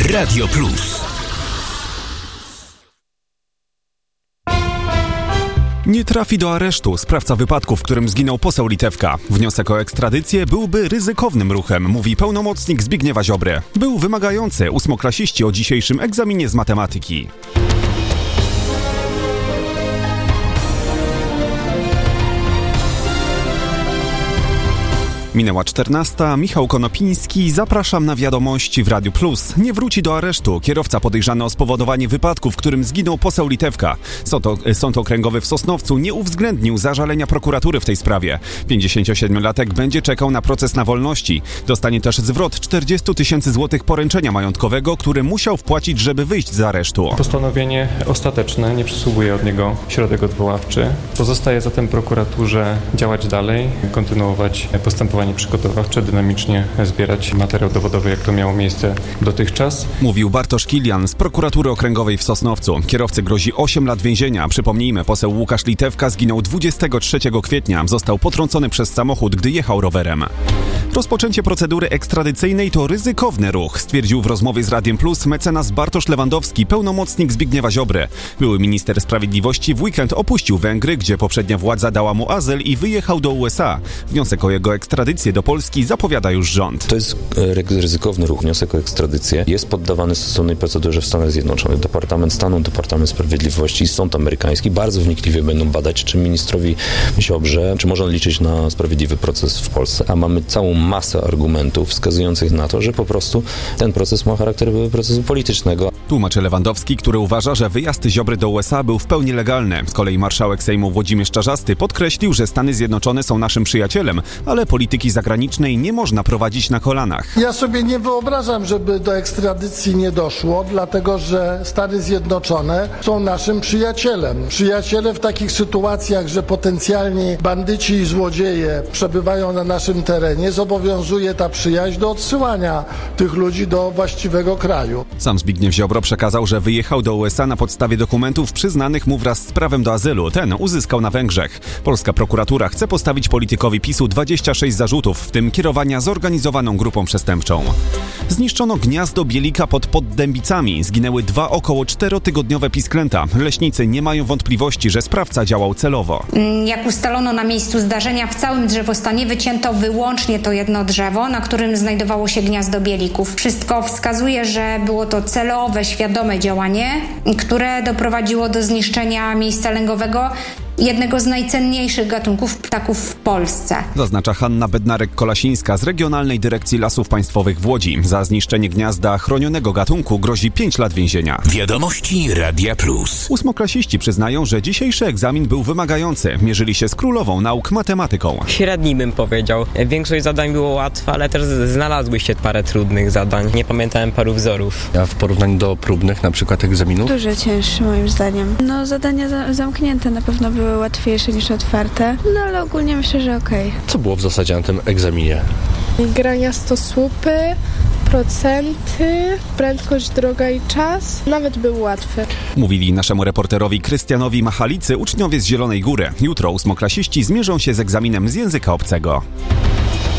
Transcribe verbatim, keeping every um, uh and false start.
Radio Plus. Nie trafi do aresztu sprawca wypadku, w którym zginął poseł Litewka. Wniosek o ekstradycję byłby ryzykownym ruchem, mówi pełnomocnik Zbigniewa Ziobry. Był wymagający ósmoklasiści o dzisiejszym egzaminie z matematyki. Minęła czternasta. Michał Konopiński. Zapraszam na wiadomości w Radiu Plus. Nie wróci do aresztu kierowca podejrzany o spowodowanie wypadku, w którym zginął poseł Litewka. Sąd, Sąd Okręgowy w Sosnowcu nie uwzględnił zażalenia prokuratury w tej sprawie. pięćdziesięciosiedmiolatek będzie czekał na proces na wolności. Dostanie też zwrot czterdzieści tysięcy złotych poręczenia majątkowego, który musiał wpłacić, żeby wyjść z aresztu. Postanowienie ostateczne, nie przysługuje od niego środek odwoławczy. Pozostaje zatem prokuraturze działać dalej, kontynuować postępowanie przygotowawcze, dynamicznie zbierać materiał dowodowy, jak to miało miejsce dotychczas. Mówił Bartosz Kilian z prokuratury okręgowej w Sosnowcu. Kierowcy grozi osiem lat więzienia. Przypomnijmy, poseł Łukasz Litewka zginął dwudziestego trzeciego kwietnia. Został potrącony przez samochód, gdy jechał rowerem. Rozpoczęcie procedury ekstradycyjnej to ryzykowny ruch, stwierdził w rozmowie z Radiem Plus mecenas Bartosz Lewandowski, pełnomocnik Zbigniewa Ziobry. Były minister sprawiedliwości w weekend opuścił Węgry, gdzie poprzednia władza dała mu azyl i wyjechał do U S A. Wniosek o jego ekstradycję do Polski zapowiada już rząd. To jest ryzykowny ruch. Wniosek o ekstradycję jest poddawany stosownej procedurze w Stanach Zjednoczonych. Departament Stanu, Departament Sprawiedliwości i Sąd Amerykański bardzo wnikliwie będą badać, czy ministrowi Ziobrze, czy można liczyć na sprawiedliwy proces w Polsce. A mamy całą masę argumentów wskazujących na to, że po prostu ten proces ma charakter procesu politycznego. Tłumaczy Lewandowski, który uważa, że wyjazd Ziobry do U S A był w pełni legalny. Z kolei marszałek Sejmu Włodzimierz Czarzasty podkreślił, że Stany Zjednoczone są naszym przyjacielem, ale polityki zagranicznej nie można prowadzić na kolanach. Ja sobie nie wyobrażam, żeby do ekstradycji nie doszło, dlatego że Stany Zjednoczone są naszym przyjacielem. Przyjaciele w takich sytuacjach, że potencjalni bandyci i złodzieje przebywają na naszym terenie, zobowiązuje ta przyjaźń do odsyłania tych ludzi do właściwego kraju. Sam Zbigniew Ziobro przekazał, że wyjechał do U S A na podstawie dokumentów przyznanych mu wraz z prawem do azylu. Ten uzyskał na Węgrzech. Polska prokuratura chce postawić politykowi PiSu dwadzieścia sześć zarzutów, w tym kierowania zorganizowaną grupą przestępczą. Zniszczono gniazdo bielika pod Poddębicami. Zginęły dwa około czterotygodniowe pisklęta. Leśnicy nie mają wątpliwości, że sprawca działał celowo. Jak ustalono na miejscu zdarzenia, w całym drzewostanie wycięto wyłącznie to jedno drzewo, na którym znajdowało się gniazdo bielików. Wszystko wskazuje, że było to celowe, świadome działanie, które doprowadziło do zniszczenia miejsca lęgowego jednego z najcenniejszych gatunków ptaków w Polsce. Zaznacza Hanna Bednarek-Kolasińska z Regionalnej Dyrekcji Lasów Państwowych w Łodzi. Za zniszczenie gniazda chronionego gatunku grozi pięć lat więzienia. Wiadomości Radia Plus. Ósmoklasiści przyznają, że dzisiejszy egzamin był wymagający. Mierzyli się z królową nauk matematyką. Średni bym powiedział. Większość zadań było łatwe, ale też znalazły się parę trudnych zadań. Nie pamiętałem paru wzorów. A w porównaniu do próbnych, na przykład egzaminów? Dużo cięższy moim zdaniem. No zadania za- zamknięte na pewno były łatwiejsze niż otwarte, no ale ogólnie myślę, że okej. Okay. Co było w zasadzie na tym egzaminie? Grania stosłupy, procenty, prędkość, droga i czas. Nawet był łatwy. Mówili naszemu reporterowi Krystianowi Machalicy uczniowie z Zielonej Góry. Jutro ósmoklasiści zmierzą się z egzaminem z języka obcego.